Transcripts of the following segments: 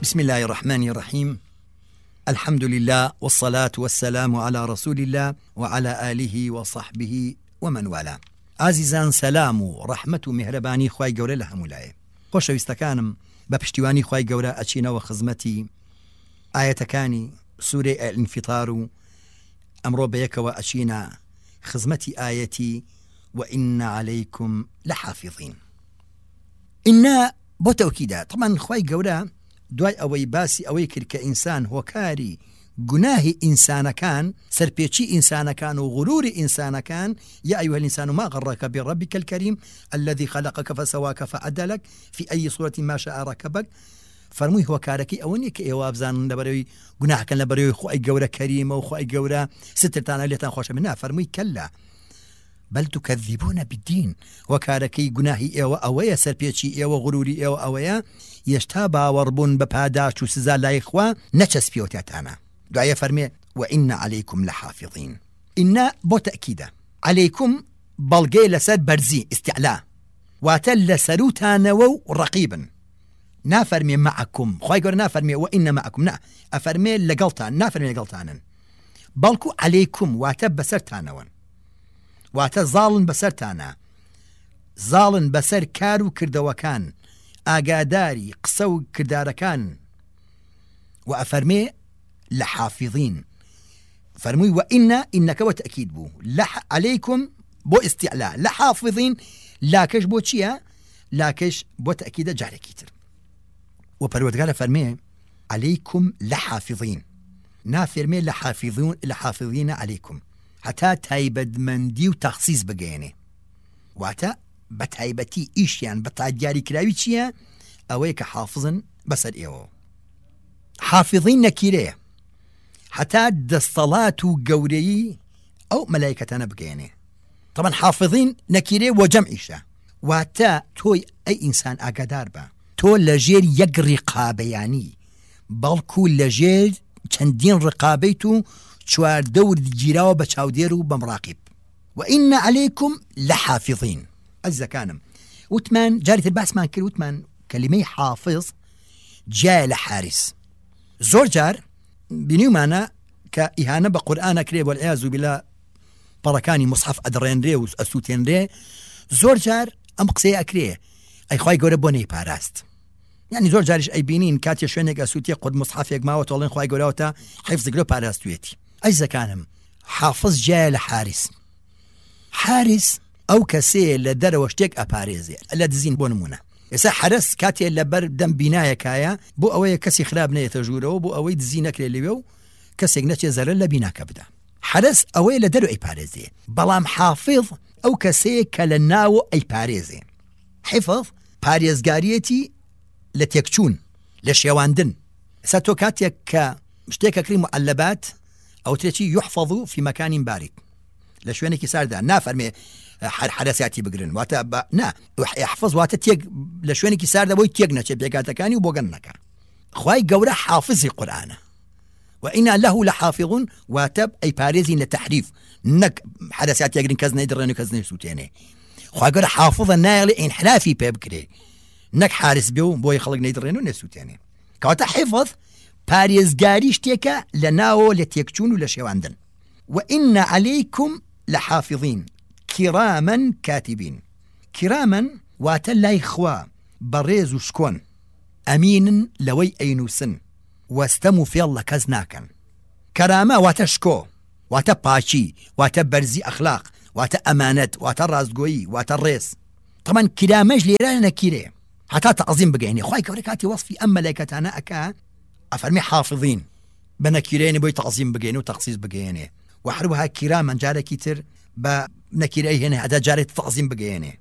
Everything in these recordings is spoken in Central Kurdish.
بسم الله الرحمن الرحيم. الحمد لله والصلاة والسلام على رسول الله وعلى آله وصحبه ومن والاه. عزیزان سلام و رحمت و مهربانی خوای گەورە لە هەموو لایە. خۆشەویستەکانم بە پشتیوانی خوای گەورە ئەچینەوە خزمەتی ئاەتەکانی سوورەی الانفطار و ئەمڕۆ بەیەکەوە ئەچینە خزمەتی ئاەتی وإن عليكم لحافظين. إن بۆ تەوکیدە طبعا خوای گەورە دوای ئەوەی باسی ئەوەی کرد کە ئینسان هۆکاری گوناهی ئینسانەکان سەرپێچی ئینسانەکان و غروری ئینسانەکان یا أيها الإنسان ما غرك بربك الكريم الذي خلقك فسواك فعدلك في أي صورة ما شاء ركبك. فەرمووی هۆکارەکەی ئەوە نیە کە ئێوە بزانن لەبەرەوەی گوناهەکەن لەبەرەوەی خوای گەورە کەریمە و خوای گەورە سترتانە لێتان خۆشە من فەرمووی کەلا بل تكذبون بالدين. وكاركي گوناهی ئێوە ئەوەیە سەرپێچی ئێوە غروری ئێوە ئەوەیە یشتا باوەڕبوون بە پاداش و سزا لای خوا نەچەسپیۆتێتانە. دوایە فەرمێ وإن عليكم لحافظين. إن بۆ تەکیدە عليكم بەڵگەی لەسەر بەرزی استعلا واتە لەسەروتانەوە و ڕەقیبن. نافەرمێ معكم خوای گەورە نافەرمێ وإن معكم نا ئەفەرمێ لەگەڵتان نافەرمێ لەگەڵتانن بەڵکو عليكم واتە بەسەرتانەوەن واتە زاڵن بەسەرتانە زاڵن بەسەر کار و کردەوەکان ئاگاداری قسە و کردارەکان و ئەفەرمێ لە حافظین. فەرمووی وإن ئینەکەوە تەکید بوو عليكم بۆ استعلا لە حافظین لاکەش بۆ چییە؟ لاکەش بۆ تەکیدە جارێکی تر و پەروەردگارە فەرمێ عليكم لە حافظین نافەرمێ لە حافظینە عليكم هەتا تایبەتمەندی و تەخسیس بگەێنێ واتە بە تایبەتی ئیشیان بە دیاریکراوی چییە؟ ئەوەیە کە حافظن بەسەر ئێوە. حافظین نەکیرەیە هەتا دەستەڵات و گەورەیی ئەو مەلایکەتانە بگەێنێ. طبعا حافظین نەکیرێ وە جەمعیشە واتە تۆی ئەی ئینسان ئاگادار بە تۆ لەژێر یەک ڕقابەیانی بەڵکو لەژێر چەندین ڕقابەیت و چواردە وردگیراوە بە چاودێر و بە مراقب. وإن عليكم لحافظين. عزیزەکانم وتمان جارێتر باسمان کرد وتمان کەلیمەی حافظ جای لە حارس. زۆر جار بینیومانە کە ئیهانە بە قورئان ئەکرێ وەالعیاذ بالله پەڕەکانی مصحف ئەدڕێنرێ و ئەسووتێنرێ زۆر جار ئەم قسەیە ئەکرێ ئەی خوای گەورە بۆ نەیپاراست. يعني زۆر جاریش ئەیبینین کاتێ شوێنێک ئەسووتێ قورد مصحفێک ماوە تۆڵێن خوای گەورەوەتە حیفزگرۆ پاراستوێتی. عزیزەکانم حافظ جایە لە حارس. حارس ئەو کەسەیە لە دەرەوە شتێک ئەپارێزێ لە دزین بۆ نمونە ئێستا حرس کاتێ لەبەر دەم بینایەکایە بۆ ئەوەیە کەسی خراپ نەیەتە ژوورەوە بۆ ئەوەی دزی نەکرێ لەوێ و کەسێک نەچێ زەرەر لە بیناکە بدە. حرس ئەوەیە لە دەرەوە ئەیپارێزێ بەڵام حافظ ئەو کەسەیە کە لە ناوە ئەیپارێزێ. حفظ پارێزگاریەتی لە تێکچوون لە شێواندن. ئێستا تۆ کاتێک کە شتێکەکری معلبات ئەو تێکی يحفظ في مكان بارد لە شوێنێکی ساردا نافەرمێ حرەسیاتی بگرن واتە نا يحفظ واتە تێک لە شوێنێکی ساردا بۆی تێک نەچێت بێگاتەکانی و بۆگەن نەکە. خوای گەورە حافظی قورئانە وإنا له لحافظون واتە ئەیپارێزین لە تەحریف نەک حرەسیاتی ئەگرن کەس نەیدڕێن و کەس نەیسووتێنێ. خوای گەورە حافظە نایڵێ ئینحرافی پێ بکرێ نەک حارس بێ و بۆی خەڵک نەیدڕێن و نەسووتێنێ. کەواتە حفظ پارێزگاری شتێکە لە ناوە لە تێکچوون و لە شێواندن. وإن عليكم لحافظين كراما كاتبين. كراما واتە لای خوا بەڕێز و شکۆن ئەمینن لەوەی ئەینووسن وەستەم و فێڵ لە کەس ناکەن. کەرامە واتە شکۆ واتە پاچی واتە بەرزی ئەخلاق واتە ئەمانەت واتە ڕاستگۆیی واتە ڕێز. طبعا کرامەش لێرە نەکیرێ هەتا تەعزیم بگەێنێ. خوای گەورە کاتی وەصفی ئەم مەلایکەتانە ئەکا ئەفەرمێ حافظین بە نەکیرێنێ بۆی تەعزیم بگەێنێ و تەخسیس بگەێنێ و هەروەها کیرامەن جارێکی تر بە نەکیرەی هێنێ هەتا جارێت تەعزیم بگەێنێ.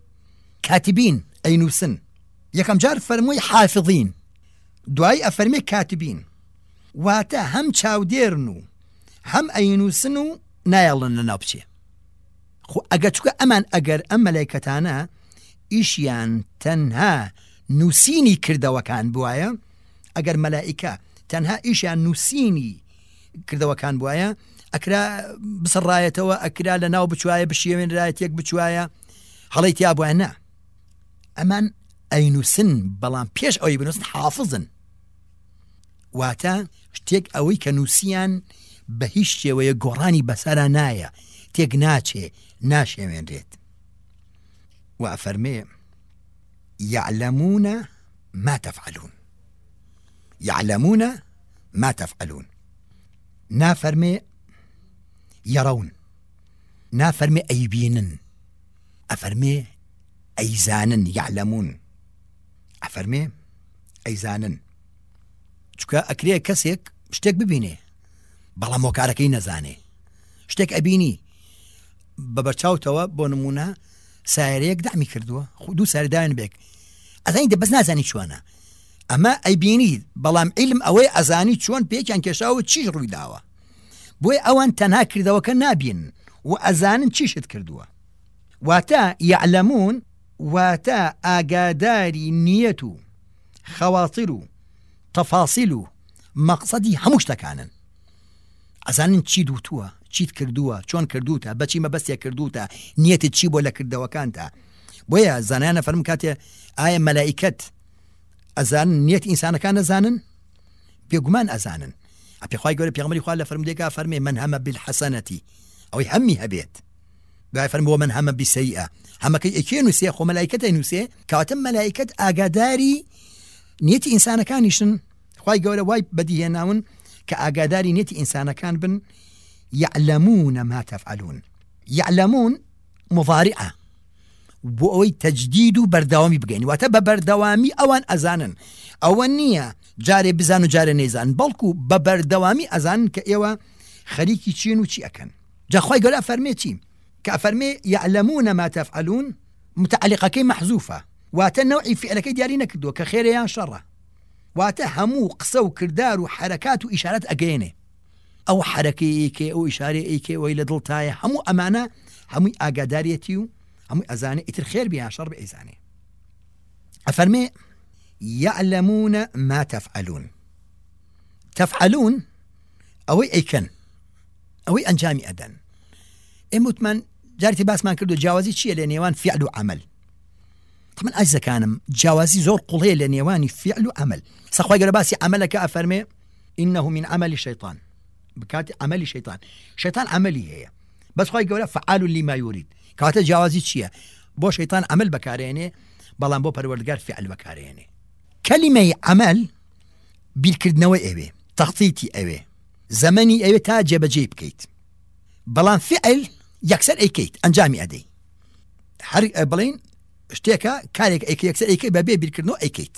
کاتبین ئەینووسن یەکەم جار فەرمووی حافظین دوای ئەفەرمێ کاتبین واتە هەم چاودێرن و هەم ئەینووسن و نایەڵن لە ناو بچێ. خۆ ئەگەر چووکە ئەمان ئەگەر ئەم مەلایکەتانە ئیشیان تەنها نووسینی کردەوەکان بوایە ئەگەر مەلائیکە تەنها ئیشیان نووسینی کردەوەکان بوایە ئەکرا بسڕایەتەوە ئەکرا لە ناو بچوایە بشێوێنرایەتێک بچوایە هەڵی تیا بوایە نا ئەمان ئەینووسن بەڵام پێش ئەوی بنووسن حافظن واتە شتێک ئەوەی کە نووسیان بە هیچ شێوەیە گۆڕانی بەسەرا نایە، تێک ناچێ، ناشێوێنرێت. و ئەفەرمێ يعلمون ما تفعلون، يعلمون ما تفعلون. نافەرمێ يرون، نافەرمێ ئەیبینن، ئەفەرمێ ئەیزانن. يعلمون ئەفەرمێ ئەیزانن. چونکە ئەکرێ کەسێک شتێک ببینێ بەڵام هۆکارەکەی نەزانێ، شتێک ئەبینی بەبەرچاوتەوە، بۆ نمونە سایرەیەک دامی کردووە، دوو ساردان بێک ئەزانی دە بەس نازانی چۆنە، ئەمە ئەیبینی بەڵام عیلم ئەوەی ئەزانی چۆن پێکیان کێشاوە چیش ڕووی داوە، بۆی ئەوان تەنها کردەوەکە نابین و ئەزانن چیشت کردووە. واتە یعلمون واتە ئاگاداری نیەت و خەواتر و تەفاسیل و مەقسەدی هەموو شتەکانن، ئەزانن چی دووتووە، چیت کردووە، چۆن کردوتە، بەچی مەبەستێک کردوتە، نیەتت چی بۆ لە کردەوەکانتە. بۆیە زانایانە فەرمون کاتێ ئایا مەلائیکەت ئەزانن نیەت ئینسانەکان ئەزانن؟ بێگومان ئەزانن. پێخوای گەورە پێغەمبەری خوا لە فەرمودێکا فەرمێ من هەمە بالحەسەنەتی، ئەوەی هەممی هەبێت، دوای فەرمووە من هەمە بیسەیئە، هەمەکەی ئەکێ نووسێ، خۆ مەلائیکەتە نووسێ، کەواتە مەلائیکەت ئاگاداری نیەتی ئینسانەکانیشن. خوای گەورە وای بەدیهێناون کە ئاگاداری نیەتی ئینسانەکان بن. يعلمون ما تفعلون. يعلمون مضارعة بۆ ئەوەی تەجدید و بەردەوامی بگەین، واتە بە بەردەوامی ئەوان ئەزانن، ئەوە نییە جارێ بزان و جارێ نەیزان، بەڵکو بە بەردەوامی ئەزانن کە ئێوە خەریکی چین و چی ئەکەن. جا خوای گەورە فەرمێ چی؟ کە فەرمێ يعلمون ما تفعلون متعلقەکەی مەحزوفە، واتە نەوعی فعلەکەی دیاری نەکردووە کە خێرە یان شەڕە، واتە هەموو قسە و کردار و حرەکات و ئیشارەت ئەگەێنێ، ئەو حرەکەی ئەیکێ، ئەو ئیشارەی ئەیکێ، ئەوەی لە دڵتایە، هەموو ئەمانە هەمووی ئاگاداریەتی و هەمووی ئەزانێ، ئیتر خێر بیان شەڕ بە ئەیزانێ. ئەفەرمێ يعلمون ما تفعلون. تفعلون ئەوەی ئەیکەن، ئەوەی ئەنجامی ئەدەن. ئێمەوتمان جارێکی باسمان کردو جیاوازی چییە لە نێوان فعل و عمل. طبعا ئەجزەکانم جیاوازی زۆر قوڵەیە لە نێوانی فعل و عمل. سەخوای گەورە باسی عملەکە ئەفەرمێ إنه من عمل الشيطان، بکات عملی شیطان، شیطان عملی هەیە، بەس خوای گەورە فعال لما يريد، کەواتە جیاوازی چییە؟ بۆ شیطان عمل بەکارێنێ بەڵام بۆ پەروەردگار فعل بەکارێنێ. کەلیمەی عمل بیرکردنەوەی ئەوێ، تەخطیتی ئەوێ، زەمەنی ئەوێ تا جێبەجێ بکەیت، بەڵام فعل یەکسەر ئەیکەیت، ئەنجامی ئەدەی. هەر بڵین شتێکە کارێک ئەیکە یەکسەر ئەیکەی بەبێ بیرکردنەوە ئەیکەیت.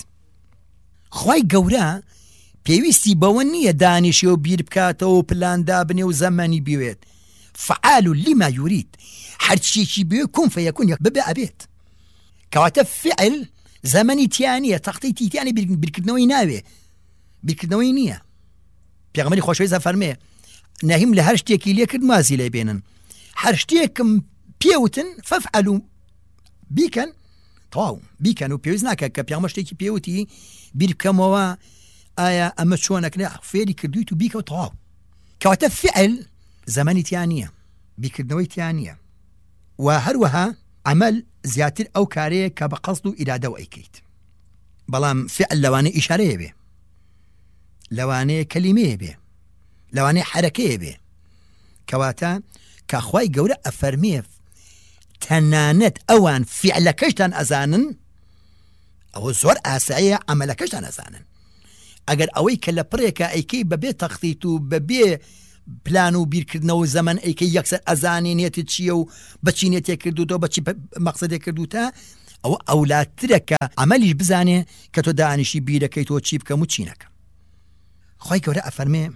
خوای گەورە پێویستی بەوە نییە دانیشی و بیر بکاتەوە و پلاندا بنێ و زەمانی بوێت. فعال لما يريد، هەرچیەکی بوێ کون فەیەکون ببێ ئەبێت. کەواتە فعل زەمەنی تیانە، تەختی تیانە، بیرکردنەوەی ناوێ، بیرکردنەوەی نییە. پێغەمبەری خۆشەویست فەرمێ نەهیم لە هەر شتێکی لێ کرد مازی لێ بێنن، هەر شتێکم پێوتن فەفعلوا بیکەن، تەواو بیکەن، و پێویست ناکە کە پێغەمبەر شتێکی پێوتی بیر بکەمەوە ئایا ئەمە چۆنەکرێ، فێری کردویت و بیکە و تەواو. کەواتە فعل زەمەنی تیان نییە، بیرکردنەوەی تیان نییە. و هەروەها عمل زیاتر ئەو کارەیە کە بە قەسد و ئیرادەوە ئەیکەیت، بەڵام فعل لەوانەیە ئیشارەیە بێ، لەوانەیە کەلیمەیە بێ، لەوانەیە حرەکەیە بێ. کەواتە کە خوای گەورە ئەفەرمێ تەنانەت ئەوان فعلەکەشتان ئەزانن، ئەوە زۆر ئاساییە عملەکەشتان ئەزانن. ئەگەر ئەوەی کە لە پڕێکە ئەیکەی بەبێ تەخطیت و بەبێ پلان و بیرکردنەوە زەمن ئەیکەی یەکسەر ئەزانێ نێتت چییە و بەچی نێتێک کردوتەوە بەچی مەقسەدێک کردوتە، ئەوە ئەولاترە کە عملیش بزانێ کە تۆ دانیشی بیرەکەیتەوە چی بکەم و چی نەکەم. خوای گەورە ئەفەرمێ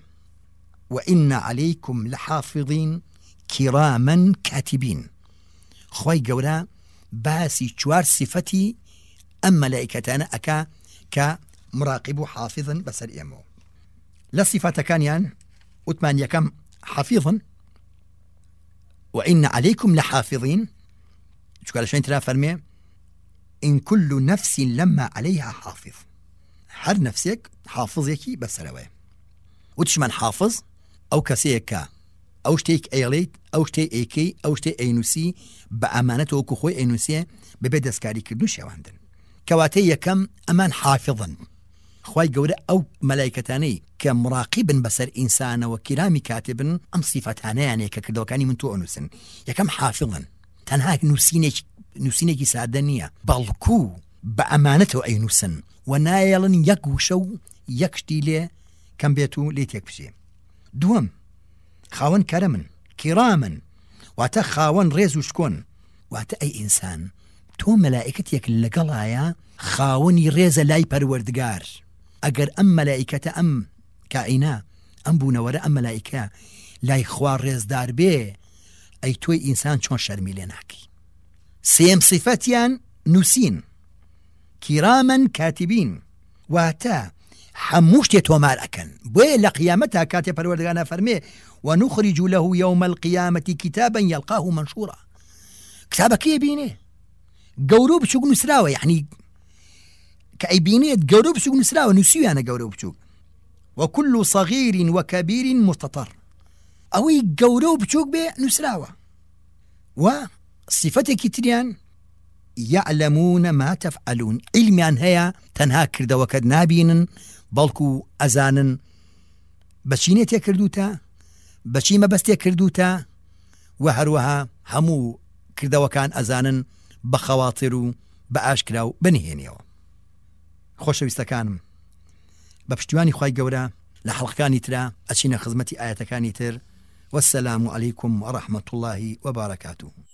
وإن عليكم لحافظين كراما كاتبين. خوای گەورە باسی چوار صفەتی ئەم مەلائیکەتانە ئەکا کە مراقب و حافظن بەسەر ئێمەوە. لە صفاتەکانیان وتمان یەکەم حافظن، وإن عليكم لحافظين، چونکە لە شوێن ترا فەرمێ إن كل نفس لما عليها حافظ، هەر نەفسێک حافظێکی بەسەرەوەی. وتشمان حافظ ئەو کەسەیە کە ئەو شتێک ئەیڵێیت، ئەو شتێک ئەیکەی، ئەو شتێک ئەینووسی بە ئەمانەتەوە کە خۆی ئەینووسێ بەبێ دەستکاریکردن و شێواندن. کەواتە یەکەم ئەمان حافظن. خوای گەورە ئەو مەلایکەتانەی کە مراقبن بەسەر ئینسانەوە کرامی کاتبن ئەم سیفەتانەیانەیە کە کردەوەکانی من تۆ ئەنووسن. یەکەم حافڵن، تەنها نووسینێکی سادە نییە، بەڵکوو بە ئەمانەتەوە ئەینووسن و نایەڵن یەک وشە و یەک شتی لێ کەم بێت و لێ تێک بچێ. دووەم، خاوەن کەرەمن، کیرامن، واتە خاوەن ڕێز و شکۆن. واتە ئەی ئینسان، تۆ مەلائکەتێک لەگەڵایە خاوەنی ڕێزە لای پەروەردگار. ئەگەر ئەم مەلائکەتە ئەم کائینا ئەم بوونەوەرە ئەم مەلائکە لای خوا ڕێزدار بێ، ئەی تۆی ئینسان چۆن شەرمی لێ ناکەی. سێم صفەتیان نووسین، کیرامن کاتبین، واتە هەموو شتێ تۆمار ئەکەن. بۆیە لە قیامەتە کاتێ پەروەردگارە فەرمێ ونخرج له يوم القيامة كتابا يلقاه منشورا. کتابەکەی بینێ گەورە و بچووک نووسراوە، یعنی کە ئەی بینێت گەورە و بچووک نووسراوە، نووسیویانە گەورە و بچووک. وكل صغير وكبير مستطر، ئەوەی گەورە و بچووک بێ نووسراوە. و صفەتێکی تریان يعلمون ما تفعلون، علمیان هەیە تەنها کردەوەکەت نابینن بەڵکو ئەزانن بەچینێ تێ کردوتە، بەچی مەبەستێ کردوتە، و هەروەها هەموو کردەوەکان ئەزانن بە خەواتر و بە ئاشکرا و بنهێنیەوە. خۆشەویستەکانم، بە پشتیوانی خوای گەورە لە حەڵقەکانی ترا ئەچینە خزمەتی ئاەتەکانی تر. والسلام عليكم ورحمة الله وبركاته.